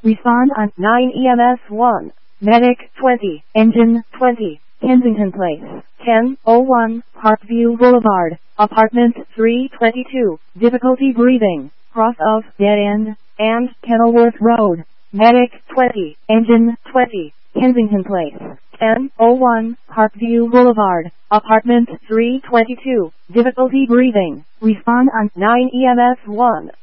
Respond on 9 EMS 1. Medic 20. Engine 20. Kensington Place. 1001 Parkview Boulevard. Apartment 322. Difficulty breathing. Cross of Dead End and Kenilworth Road. Medic 20. Engine 20. Kensington Place. 1001 Parkview Boulevard. Apartment 322. Difficulty breathing. Respond on 9 EMS 1.